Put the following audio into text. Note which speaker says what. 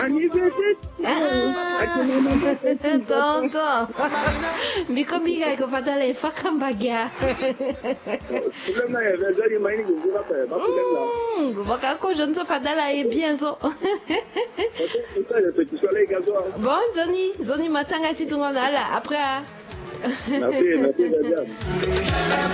Speaker 1: Tonton. Bikombiga ko fatale fakambagia. Bakako je ne sais pas d'aller et bien zo. Bon Zoni matanga titunga là après.
Speaker 2: Merci.